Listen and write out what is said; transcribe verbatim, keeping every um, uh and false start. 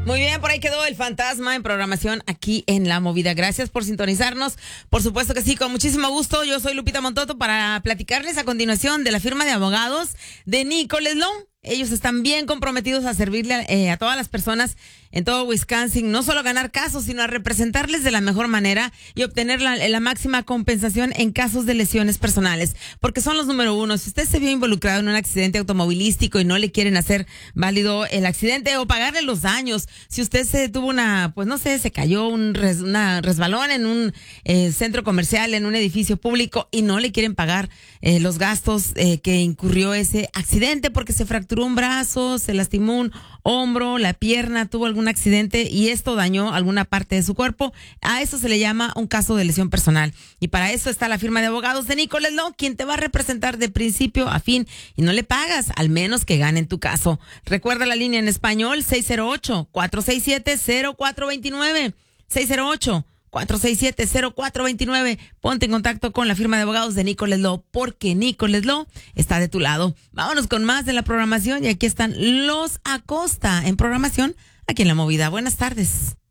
Muy bien, por ahí quedó el fantasma en programación aquí en La Movida. Gracias por sintonizarnos. Por supuesto que sí, con muchísimo gusto. Yo soy Lupita Montoto para platicarles a continuación de la firma de abogados de Nicholas Law. Ellos están bien comprometidos a servirle eh, a todas las personas en todo Wisconsin, no solo a ganar casos, sino a representarles de la mejor manera y obtener la, la máxima compensación en casos de lesiones personales, porque son los número uno. Si usted se vio involucrado en un accidente automovilístico y no le quieren hacer válido el accidente o pagarle los daños, si usted se tuvo una, pues no sé, se cayó un res, una resbalón en un eh, centro comercial, en un edificio público y no le quieren pagar eh, los gastos eh, que incurrió ese accidente porque se fracturó un brazo, se lastimó un hombro, la pierna, tuvo algún accidente y esto dañó alguna parte de su cuerpo, a eso se le llama un caso de lesión personal. Y para eso está la firma de abogados de Nicholas Law, quien te va a representar de principio a fin y no le pagas, al menos que gane en tu caso. Recuerda la línea en español seis cero ocho, cuatro seis siete, cero cuatro dos nueve, seis cero ocho, cuatro seis siete, cero cuatro dos nueve. Ponte en contacto con la firma de abogados de Nicholas Law, porque Nicholas Law está de tu lado. Vámonos con más de la programación y aquí están los Acosta en programación aquí en La Movida. Buenas tardes.